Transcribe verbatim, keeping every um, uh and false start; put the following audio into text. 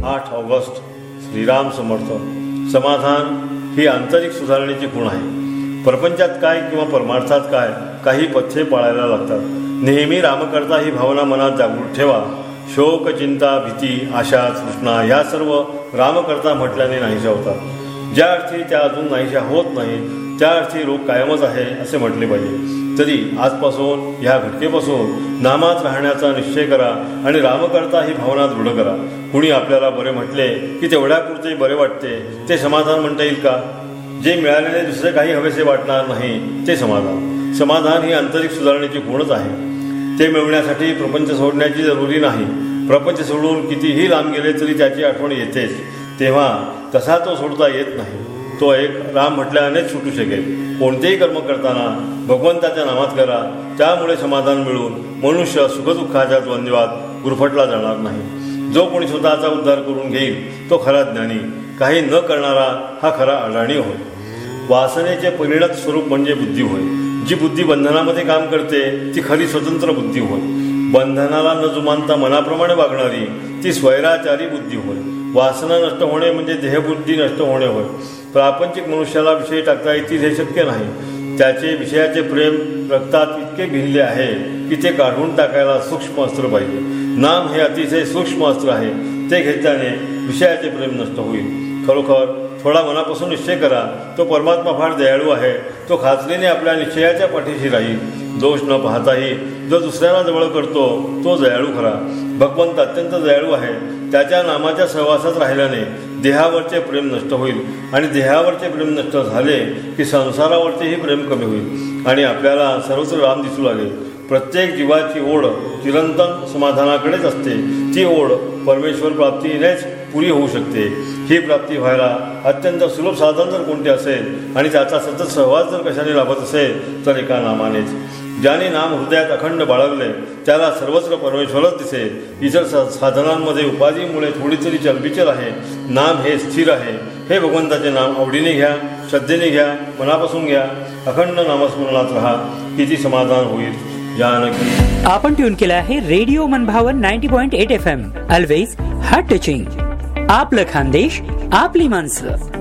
आठ ऑगस्ट. श्रीराम समर्थ. समाधान ही आंतरिक सुधारणेची खूण आहे. प्रपंचात काय किंवा परमार्थात काय काही पथ्ये पाळायला लागतात. नेहमी रामकर्ता ही भावना मनात जागृत ठेवा. शोक, चिंता, भीती, आशा, तृष्णा या सर्व रामकर्ता म्हटल्याने नाहीशा होतात. ज्या अर्थी त्या अजून नाहीशा होत नाही त्या अर्थी रोग कायमच आहे असे म्हटले पाहिजे. तरी आजपासून ह्या घटकेपासून नामात राहण्याचा निश्चय करा आणि रामकर्ता ही भावना दृढ करा. कुणी आपल्याला बरे म्हटले की तेवढ्यापुरते बरे वाटते ते समाधान म्हणता येईल का? जे मिळालेले दुसरे काही हवेसे वाटणार नाही ते समाधान. समाधान ही आंतरिक सुधारणेची गुणच आहे. ते मिळवण्यासाठी प्रपंच सोडण्याची जरुरी नाही. प्रपंच सोडून कितीही लांब गेले तरी त्याची आठवण येतेच. तेव्हा तसा तो सोडता येत नाही. तो एक राम म्हटल्यानेच सुटू शकेल. कोणतेही कर्म करताना भगवंताच्या नामात करा. त्यामुळे समाधान मिळून मनुष्य सुखदुःखाच्या द्वंद्वात गुरफटला जाणार नाही. जो कोणी स्वतःचा उद्धार करून घेईल तो खरा ज्ञानी. काही न करणारा हा खरा अडाणी होय. वासनेचे परिणत स्वरूप म्हणजे बुद्धी होय. जी बुद्धी बंधनामध्ये काम करते ती खरी स्वतंत्र बुद्धी होय. बंधनाला न जुमानता मनाप्रमाणे वागणारी ती स्वैराचारी बुद्धी होय. वासना नष्ट होणे म्हणजे देहबुद्धी नष्ट होणे होय. प्रापंचिक मनुष्याला विषय टाकता येतील हे शक्य नाही. त्याचे विषयाचे प्रेम रक्तात इतके भिनले आहे की ते काढून टाकायला सूक्ष्म अस्त्र पाहिजे. नाम हे अतिशय सूक्ष्म अस्त्र आहे. ते घेतल्याने विषयाचे प्रेम नष्ट होईल. खरोखर थोडा मनापासून निश्चय करा. तो परमात्मा फार दयाळू आहे. तो खात्रीने आपल्या निश्चयाच्या पाठीशी राहील. दोष न पाहताही जो दुसऱ्यांना जवळ करतो तो दयाळू खरा. भगवंत अत्यंत दयाळू आहे. त्याच्या नामाच्या सहवासात राहिल्याने देहावरचे प्रेम नष्ट होईल आणि देहावरचे प्रेम नष्ट झाले की संसारावरचेही प्रेम कमी होईल आणि आपल्याला सर्वत्र राम दिसू लागेल. प्रत्येक जीवाची ओढ चिरंतन समाधानाकडेच असते. ती ओढ परमेश्वर प्राप्तीनेच पुरी होऊ शकते. ही प्राप्ती व्हायला अत्यंत सुलभ साधन जर कोणते असेल आणि त्याचा सतत सहवास जर कशाने लाभत असेल तर एका नामानेच. ज्याने नाम हृदयात अखंड बाळगले त्याला सर्वत्र परमेश्वरच दिसेल. इतर साधनांमध्ये उपाधीमुळे थोडी तरी चलबिचल आहे. नाम हे स्थिर आहे. हे भगवंताचे नाम आवडीने घ्या, श्रद्धेने घ्या, मनापासून घ्या. अखंड नामस्मरणात राहा. किती समाधान होईल. जानकी. आपण ट्यून केला आहे रेडिओ मनभावन ninety point eight F M. Always heart touching. आपलं खानदेश आपली माणसं.